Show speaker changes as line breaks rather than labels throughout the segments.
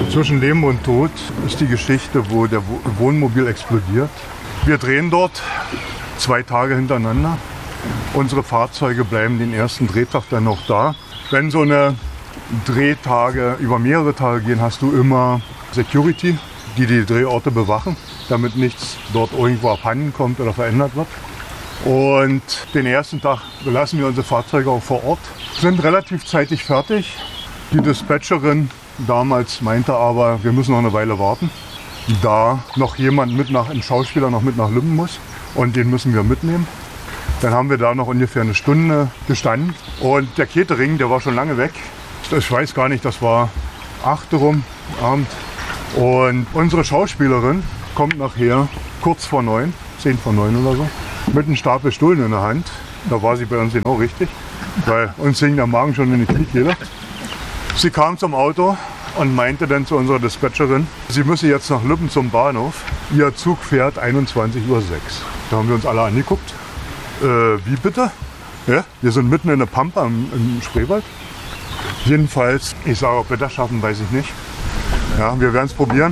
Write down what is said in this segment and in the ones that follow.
Zwischen Leben und Tod ist die Geschichte, wo der Wohnmobil explodiert. Wir drehen dort 2 Tage hintereinander. Unsere Fahrzeuge bleiben den ersten Drehtag dann noch da. Wenn so eine Drehtage über mehrere Tage gehen, hast du immer Security, die Drehorte bewachen, damit nichts dort irgendwo abhanden kommt oder verändert wird. Und den ersten Tag belassen wir unsere Fahrzeuge auch vor Ort, sind relativ zeitig fertig. Die Dispatcherin damals meinte aber, wir müssen noch eine Weile warten, da noch jemand ein Schauspieler noch mit nach Lübben muss und den müssen wir mitnehmen. Dann haben wir da noch ungefähr eine Stunde gestanden und der Catering, der war schon lange weg. Ich weiß gar nicht, das war 8 Uhr rum, Abend. Und unsere Schauspielerin kommt nachher kurz vor 9, 10 vor 9 oder so, mit einem Stapel Stullen in der Hand. Da war sie bei uns genau richtig, weil uns hing der Magen schon in die Kniekehle. Sie kam zum Auto und meinte dann zu unserer Dispatcherin, sie müsse jetzt nach Lübben zum Bahnhof. Ihr Zug fährt 21:06 Uhr. Da haben wir uns alle angeguckt. Wie bitte? Ja, wir sind mitten in der Pampa im Spreewald. Jedenfalls, ich sage, ob wir das schaffen, weiß ich nicht. Ja, wir werden es probieren.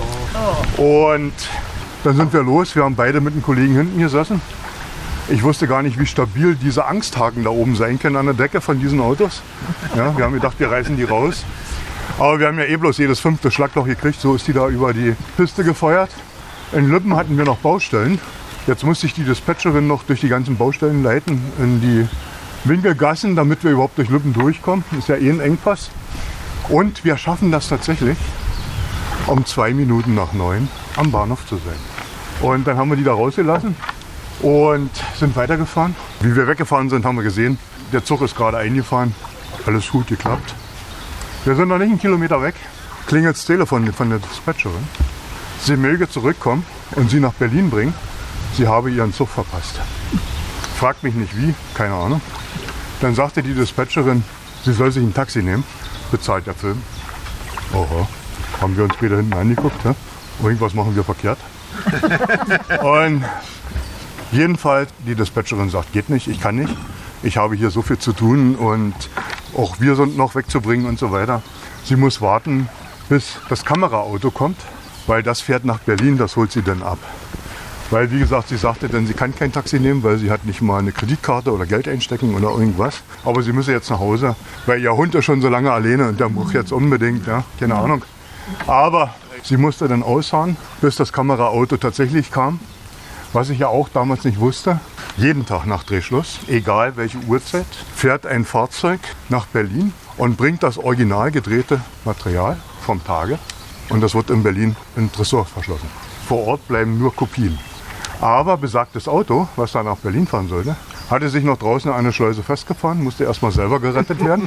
Und dann sind wir los. Wir haben beide mit einem Kollegen hinten gesessen. Ich wusste gar nicht, wie stabil diese Angsthaken da oben sein können an der Decke von diesen Autos. Ja, wir haben gedacht, wir reißen die raus. Aber wir haben ja bloß jedes 5. Schlagloch gekriegt. So ist die da über die Piste gefeuert. In Lübben hatten wir noch Baustellen. Jetzt musste ich die Dispatcherin noch durch die ganzen Baustellen leiten in die Winkelgassen, damit wir überhaupt durch Lübben durchkommen. Das ist ja ein Engpass. Und wir schaffen das tatsächlich, um 2 Minuten nach 9 am Bahnhof zu sein. Und dann haben wir die da rausgelassen und sind weitergefahren. Wie wir weggefahren sind, haben wir gesehen, der Zug ist gerade eingefahren. Alles gut geklappt. Wir sind noch nicht 1 Kilometer weg. Klingelt das Telefon von der Dispatcherin. Sie möge zurückkommen und sie nach Berlin bringen. Sie habe ihren Zug verpasst. Fragt mich nicht wie, keine Ahnung. Dann sagte die Dispatcherin, sie soll sich ein Taxi nehmen. Bezahlt der Film. Oho. Haben wir uns später hinten angeguckt. Ja? Irgendwas machen wir verkehrt. Und jedenfalls, die Dispatcherin sagt, geht nicht, ich kann nicht. Ich habe hier so viel zu tun und auch wir sind noch wegzubringen und so weiter. Sie muss warten, bis das Kameraauto kommt, weil das fährt nach Berlin, das holt sie dann ab. Weil, wie gesagt, sie sagte dann, sie kann kein Taxi nehmen, weil sie hat nicht mal eine Kreditkarte oder Geld einstecken oder irgendwas. Aber sie müsse jetzt nach Hause, weil ihr Hund ist schon so lange alleine und der muss jetzt unbedingt, ja, keine Ahnung. Aber sie musste dann ausharren, bis das Kameraauto tatsächlich kam. Was ich ja auch damals nicht wusste, jeden Tag nach Drehschluss, egal welche Uhrzeit, fährt ein Fahrzeug nach Berlin und bringt das original gedrehte Material vom Tage. Und das wird in Berlin in Tresor verschlossen. Vor Ort bleiben nur Kopien. Aber besagtes Auto, was da nach Berlin fahren sollte, hatte sich noch draußen an eine Schleuse festgefahren, musste erstmal selber gerettet werden.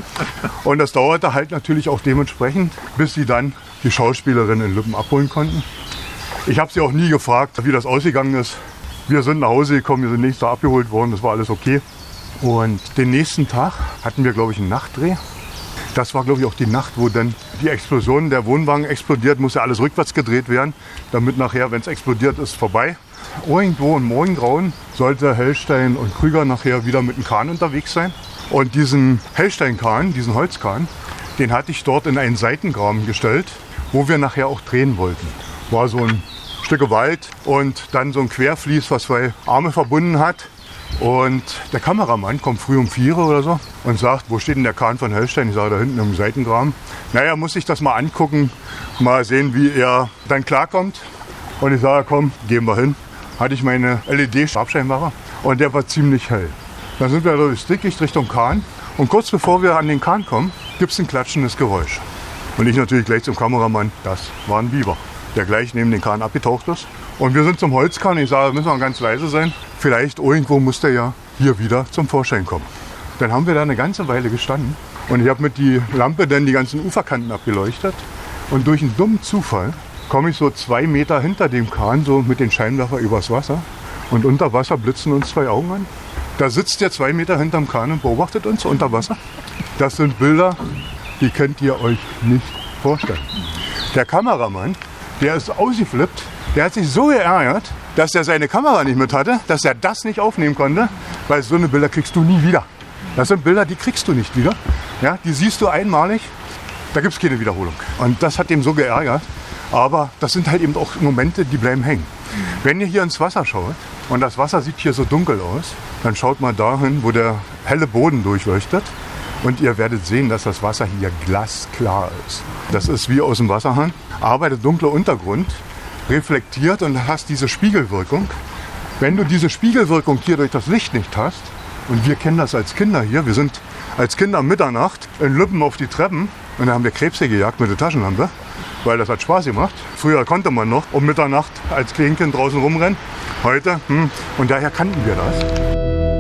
Und das dauerte halt natürlich auch dementsprechend, bis sie dann die Schauspielerin in Lübben abholen konnten. Ich habe sie auch nie gefragt, wie das ausgegangen ist. Wir sind nach Hause gekommen, wir sind nächstes Tag abgeholt worden, das war alles okay. Und den nächsten Tag hatten wir, glaube ich, einen Nachtdreh. Das war, glaube ich, auch die Nacht, wo dann die Explosion, der Wohnwagen explodiert, muss ja alles rückwärts gedreht werden, damit nachher, wenn es explodiert ist, vorbei. Irgendwo im Morgengrauen sollte Hellstein und Krüger nachher wieder mit dem Kahn unterwegs sein. Und diesen Hellstein-Kahn, diesen Holzkahn, den hatte ich dort in einen Seitengraben gestellt, wo wir nachher auch drehen wollten. War so ein Stück Wald und dann so ein Querfließ, was 2 Arme verbunden hat. Und der Kameramann kommt früh um 4 oder so und sagt, wo steht denn der Kahn von Hellstein? Ich sage, da hinten im Seitengraben. Naja, muss ich das mal angucken, mal sehen, wie er dann klarkommt. Und ich sage, komm, gehen wir hin. Hatte ich meine LED-Stabscheinwerfer und der war ziemlich hell. Dann sind wir durchs Dickicht Richtung Kahn und kurz bevor wir an den Kahn kommen, gibt es ein klatschendes Geräusch. Und ich natürlich gleich zum Kameramann, das war ein Biber, der gleich neben den Kahn abgetaucht ist. Und wir sind zum Holzkahn, ich sage, müssen wir ganz leise sein. Vielleicht irgendwo muss der ja hier wieder zum Vorschein kommen. Dann haben wir da eine ganze Weile gestanden und ich habe mit die Lampe dann die ganzen Uferkanten abgeleuchtet. Und durch einen dummen Zufall komme ich so 2 Meter hinter dem Kahn, so mit den Scheinwerfer übers Wasser. Und unter Wasser blitzen uns 2 Augen an. Da sitzt der 2 Meter hinterm Kahn und beobachtet uns unter Wasser. Das sind Bilder, die könnt ihr euch nicht vorstellen. Der Kameramann, der ist ausgeflippt, der hat sich so geärgert, dass er seine Kamera nicht mit hatte, dass er das nicht aufnehmen konnte, weil so eine Bilder kriegst du nie wieder. Das sind Bilder, die kriegst du nicht wieder. Ja, die siehst du einmalig. Da gibt es keine Wiederholung. Und das hat ihn so geärgert. Aber das sind halt eben auch Momente, die bleiben hängen. Wenn ihr hier ins Wasser schaut und das Wasser sieht hier so dunkel aus, dann schaut mal dahin, wo der helle Boden durchleuchtet. Und ihr werdet sehen, dass das Wasser hier glasklar ist. Das ist wie aus dem Wasserhahn. Aber der dunkle Untergrund reflektiert und hast diese Spiegelwirkung. Wenn du diese Spiegelwirkung hier durch das Licht nicht hast, und wir kennen das als Kinder hier, wir sind als Kinder um Mitternacht in Lübben auf die Treppen und da haben wir Krebse gejagt mit der Taschenlampe, weil das hat Spaß gemacht. Früher konnte man noch um Mitternacht als Kleinkind draußen rumrennen. Heute, und daher kannten wir das.